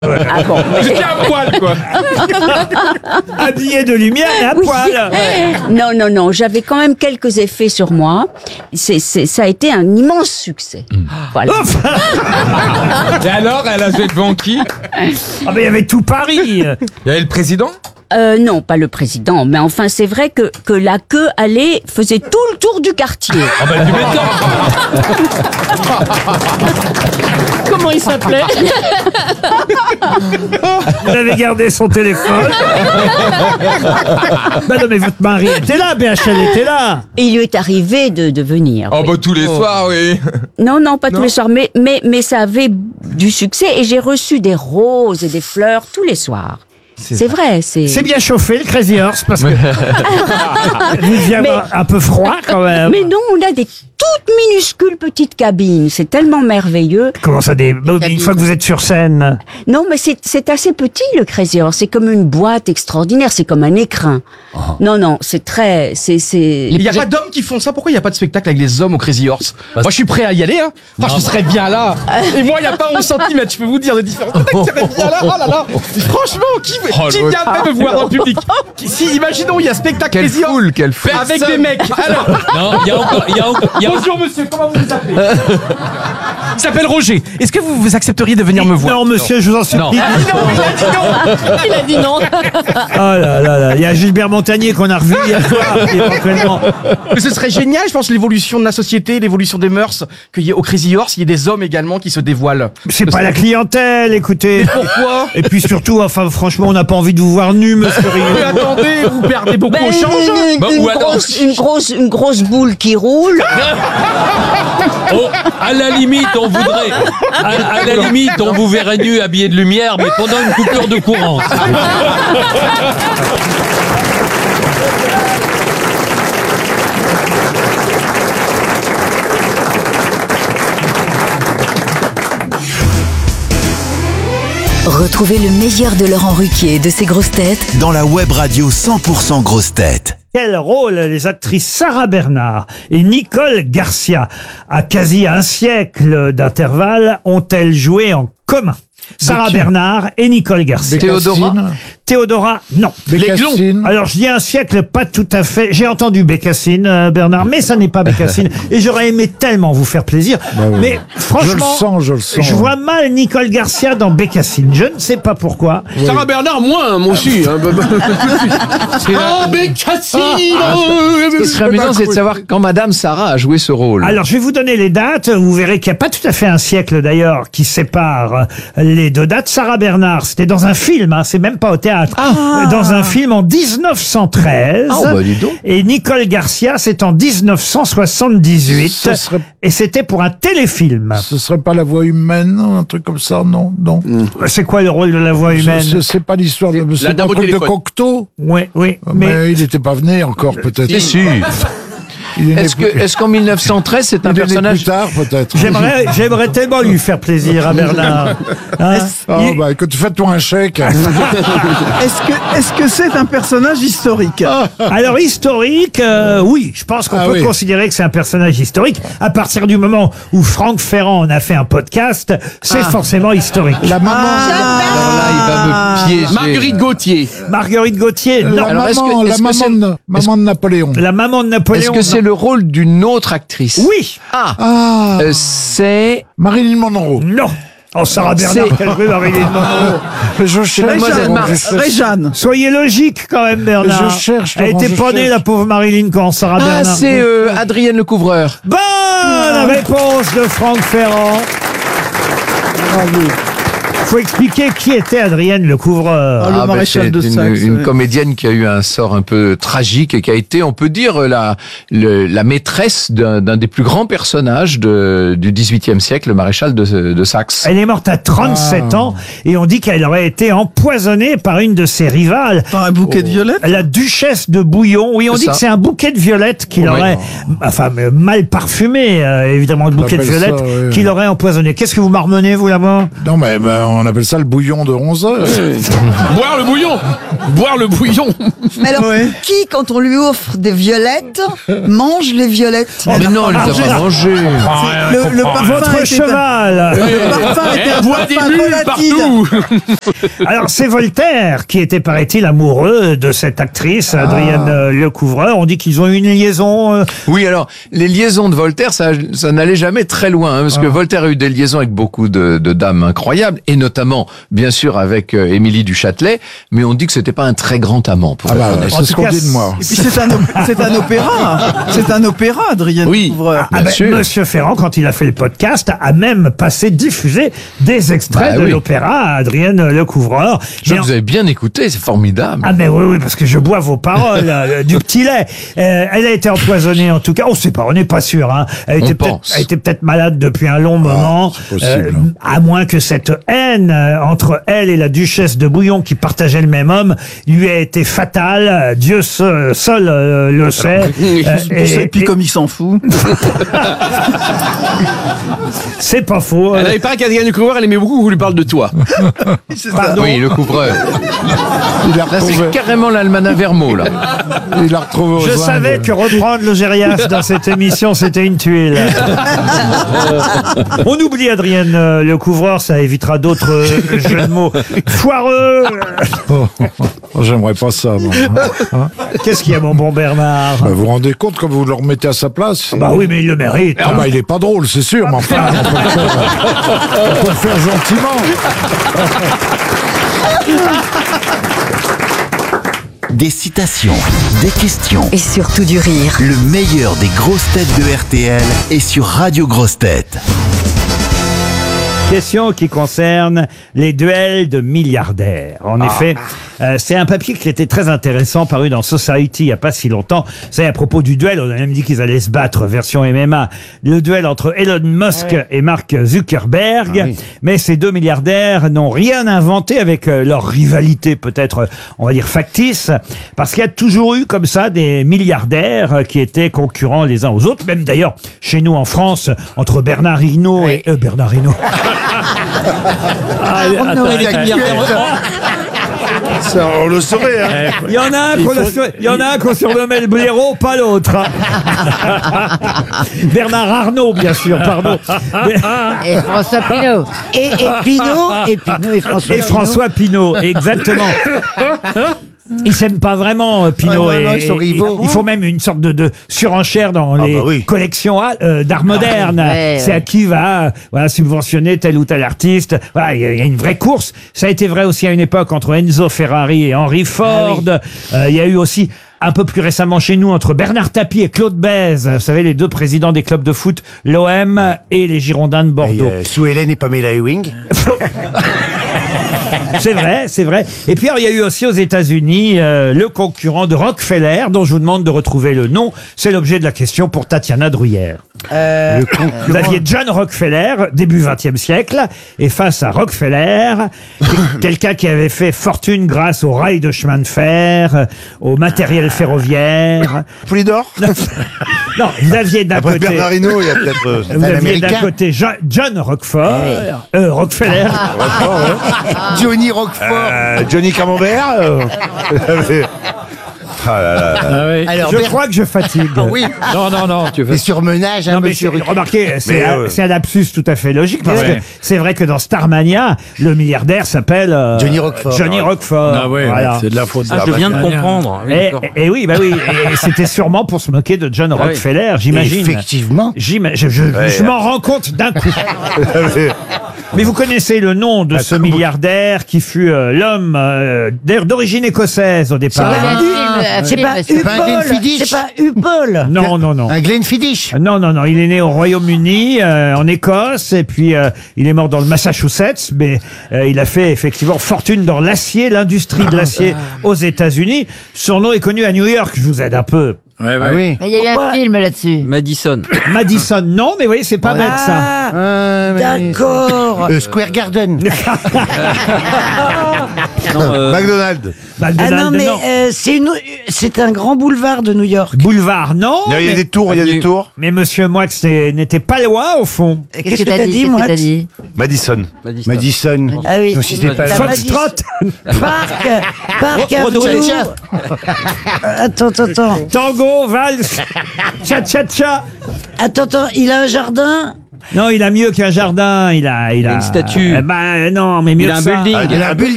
Ah bon, J'étais à poil, quoi. Habillé de lumière et à poil. Non, j'avais quand même quelques effets sur moi. Ça a été un immense succès. Voilà. Et alors, elle a joué devant qui? Ah mais il y avait tout Paris. Il y avait le président? Non, pas le président, mais enfin c'est vrai que la queue faisait tout le tour du quartier. Ah bah tu m'étonnes. Comment il s'appelait? Vous avez gardé son téléphone. Bah non mais votre mari était là, BHL était là. Et il lui est arrivé de venir. Oh oui. bah tous les soirs, oui. Non, pas tous les soirs, mais ça avait du succès et j'ai reçu des roses et des fleurs tous les soirs. C'est vrai, C'est bien chauffé le Crazy Horse parce que vous deviez avoir un peu froid quand même. Mais non, on a des toutes minuscules petites cabines. C'est tellement merveilleux. Comment ça une fois que vous êtes sur scène? Non, mais c'est assez petit le Crazy Horse. C'est comme une boîte extraordinaire. C'est comme un écrin. Non, c'est très, Il n'y a pas d'hommes qui font ça. Pourquoi il n'y a pas de spectacle avec les hommes au Crazy Horse? Moi, je suis prêt à y aller. Hein. Enfin, je serais bien là. Et moi, il n'y a pas 11 cm. Je peux vous dire de différents spectacles. Je serais bien là. Oh là là. Franchement, qui viendrait me voir en public? Imaginons, il y a spectacle Quelle Crazy Horse foule, quelle avec personne. des mecs. Alors, Non, il y a encore. bonjour monsieur, comment vous vous appelez? Il s'appelle Roger. Est-ce que vous accepteriez de venir me voir? Non monsieur, je vous en supplie. Non. Il a dit non. Il a dit non. Oh là là, il y a Gilbert Montagnier qu'on a revu hier soir, éventuellement. Mais ce serait génial, je pense, l'évolution de la société, l'évolution des mœurs, qu'il y ait au Crazy Horse, il y ait des hommes également qui se dévoilent. C'est pas la clientèle, écoutez. Pourquoi? Et puis surtout, enfin franchement, on n'a pas envie de vous voir nu, monsieur Mais Rio. attendez, vous perdez beaucoup au change. une grosse boule qui roule. Oh, à la limite, on voudrait. À la limite, on vous verrait nu habillé de lumière, mais pendant une coupure de courant. Retrouvez le meilleur de Laurent Ruquier et de ses grosses têtes dans la web radio 100% grosses têtes. Quel rôle les actrices Sarah Bernard et Nicole Garcia, à quasi un siècle d'intervalle, ont-elles joué en commun? Sarah Bernard et Nicole Garcia. Théodora, non. Bécassine. Alors je dis un siècle, pas tout à fait. J'ai entendu Bécassine, Bernard, mais ça n'est pas Bécassine. Et j'aurais aimé tellement vous faire plaisir. Mais franchement, je le sens. je vois mal Nicole Garcia dans Bécassine. Je ne sais pas pourquoi. Sarah Bernard, moi aussi. Bécassine. Ce qui serait amusant, c'est de savoir quand Madame Sarah a joué ce rôle. Alors, je vais vous donner les dates. Vous verrez qu'il n'y a pas tout à fait un siècle, d'ailleurs, qui sépare les deux dates. Sarah Bernard, c'était dans un film, hein, c'est même pas au théâtre. Dans un film en 1913. Dis donc. Et Nicole Garcia, c'est en 1978. Et c'était pour un téléfilm. Ce serait pas La Voix humaine, un truc comme ça, non? C'est quoi le rôle de la voix humaine? C'est pas l'histoire de... C'est un truc de Cocteau? Oui, Mais il n'était pas venu encore, peut-être. Si. Est-ce qu'en 1913, c'est un personnage... plus tard, peut-être. J'aimerais tellement lui faire plaisir à Bernard. Hein? Écoute, fais-toi un chèque. Est-ce que c'est un personnage historique? Alors, historique, oui. Je pense qu'on peut considérer que c'est un personnage historique. À partir du moment où Franck Ferrand en a fait un podcast, c'est forcément historique. La maman... Alors là, il va me piéger. Marguerite Gauthier. Non. La maman de Napoléon. La maman de Napoléon. Est-ce que c'est le rôle d'une autre actrice? Oui. C'est... Marilyn Monroe. Non. Oh, Sarah Bernard, quelle rue Marilyn Monroe. Je cherche. Réjeanne. Soyez logique quand même, Bernard. Je cherche. Elle était pas née, la pauvre Marilyn, quand Sarah Bernard. c'est Adrienne Lecouvreur. Bonne réponse de Franck Ferrand. Bravo. Faut expliquer qui était Adrienne Lecouvreur. Le maréchal de Saxe. Une comédienne qui a eu un sort un peu tragique et qui a été, on peut dire, la maîtresse d'un des plus grands personnages du XVIIIe siècle, le maréchal de Saxe. Elle est morte à 37 ans et on dit qu'elle aurait été empoisonnée par une de ses rivales. Par un bouquet de violettes? La duchesse de Bouillon. Oui, on dit que c'est un bouquet de violettes qu'il aurait, mal parfumé, évidemment, le bouquet de violettes qu'il aurait empoisonné. Qu'est-ce que vous marmonnez, vous, là-bas? Non, mais on appelle ça le bouillon de 11 heures. Boire le bouillon. Boire le bouillon. Mais alors, qui, quand on lui offre des violettes, mange les violettes? Mais non, elle les a pas mangées. Le parfum Votre était- cheval. Le parfum était un Bois des parfum bulles volatile. partout. Alors, c'est Voltaire qui était, paraît-il, amoureux de cette actrice, Adrienne Lecouvreur. On dit qu'ils ont eu une liaison. Oui, alors, les liaisons de Voltaire, ça n'allait jamais très loin, hein, parce que Voltaire a eu des liaisons avec beaucoup de dames incroyables, et notamment, bien sûr, avec Émilie du Châtelet, mais on dit que c'était pas un très grand amant, pour Ah être bah, honnête. c'est ce qu'on cas, dit de moi. Et puis c'est un opéra. C'est un opéra, Adrien Couvreur. Ah ben, sûr. Monsieur Ferrand, quand il a fait le podcast, a même diffusé des extraits Bah de oui. l'opéra à Adrienne Lecouvreur. Je Mais vous avez bien écouté, c'est formidable. Ah ben oui, parce que je bois vos paroles, du petit lait. Elle a été empoisonnée en tout cas, on sait pas, on n'est pas sûr. Hein. Elle était peut-être malade depuis un long moment, c'est possible. à moins que cette haine entre elle et la duchesse de Bouillon, qui partageaient le même homme, lui ait été fatale. Dieu seul le sait. Et puis comme il s'en fout. C'est pas faux. Elle n'avait pas qu'Adrien Lecouvreur, elle aimait beaucoup qu'on lui parle de toi. Pardon. Oui, le couvreur. Il a Là, retrouvé, c'est carrément l'almanach Vermeau, là. il a retrouvé aux Je Indes. savais que reprendre le Gérias dans cette émission, c'était une tuile. On oublie Adrienne Lecouvreur, ça évitera d'autres jeux de mots foireux. Oh, j'aimerais pas ça, moi. Hein. Qu'est-ce qu'il y a, mon bon Bernard? Bah, vous vous rendez compte quand vous le remettez à sa place? Bah oui, mais il le mérite. Ah bah, il est pas drôle, c'est sûr, mais enfin, on peut le faire gentiment. Des citations, des questions. Et surtout du rire. Le meilleur des grosses têtes de RTL est sur Radio Grosses Têtes. Question qui concerne les duels de milliardaires. En effet, c'est un papier qui était très intéressant, paru dans Society il n'y a pas si longtemps. C'est à propos du duel, on a même dit qu'ils allaient se battre, version MMA. Le duel entre Elon Musk et Mark Zuckerberg. Mais ces deux milliardaires n'ont rien inventé avec leur rivalité, peut-être, on va dire, factice. Parce qu'il y a toujours eu comme ça des milliardaires qui étaient concurrents les uns aux autres. Même d'ailleurs, chez nous en France, entre Bernard Hinault et... Bernard Hinault. Ça, on le saurait, hein. Il y en a un qu'on surnommait le blaireau, pas l'autre. Bernard Arnault, bien sûr, pardon. Et François Pinault. Et François Et François Pinault, exactement. Ils s'aiment pas vraiment, Pinault. non, ils sont rivaux. Il faut même une sorte de surenchère dans les collections d'art moderne. ouais, C'est à qui va subventionner tel ou tel artiste. Voilà, il y a une vraie course. Ça a été vrai aussi à une époque entre Enzo Ferrari et Henry Ford. Il y a eu aussi un peu plus récemment chez nous entre Bernard Tapie et Claude Bèze. Vous savez, les deux présidents des clubs de foot, l'OM et les Girondins de Bordeaux. Sous Hélène et Pamela Ewing. C'est vrai, c'est vrai. Et puis, alors, il y a eu aussi aux États-Unis le concurrent de Rockefeller, dont je vous demande de retrouver le nom. C'est l'objet de la question pour Tatiana Druyère. Vous aviez John Rockefeller, début XXe siècle, et face à Rockefeller, quelqu'un qui avait fait fortune grâce aux rails de chemin de fer, au matériel ferroviaire. Polydor. Non, vous aviez d'un Après côté... Bernard Hinault, il y a peut-être Vous un aviez d'un Américain. côté John Rockefeller. Johnny Roquefort. Johnny Camembert. Alors, je crois que je fatigue. Oui. Non, tu Les surmenages, hein, Non, mais monsieur Ruquier. remarquez, c'est un lapsus tout à fait logique parce que c'est vrai que dans Starmania, le milliardaire s'appelle Johnny Roquefort. Johnny Roquefort. Ah ouais, Voilà. c'est de la faute. je viens de comprendre. Oui, d'accord. Et oui, bah oui, et c'était sûrement pour se moquer de John Rockefeller, j'imagine. Effectivement. Je m'en rends compte d'un coup. Mais vous connaissez le nom de ce milliardaire qui fut l'homme d'ailleurs d'origine écossaise au départ. C'est pas Glenfiddich. C'est pas Upol. Non. Un Glenfiddich. Non, il est né au Royaume-Uni, en Écosse, et puis il est mort dans le Massachusetts, mais il a fait effectivement fortune dans l'acier, l'industrie de l'acier aux États-Unis. Son nom est connu à New York, je vous aide un peu. Ouais, Ah oui. Mais il y a eu un film là-dessus. Madison. Madison, non, mais oui, c'est pas bête ça. Ah, d'accord. Square Garden. McDonald's. Ah McDonald's, non, mais non. c'est un grand boulevard de New York. Boulevard, non. Il y a mais- des tours, il y a des tours. Mais monsieur Moix n'était pas loin au fond. Qu'est-ce que t'as dit, Qu'est-ce moi que t'as dit Madison. Madison. Ah oui. Non, si c'est pas La Foxtrot. Parc Avenue. Attends. Tango, valse, cha-cha-cha. Attends, il a un jardin. Non, il a mieux qu'un jardin. Il a une statue. Ben non, mais mieux Il a que un ça. building. Il a un building.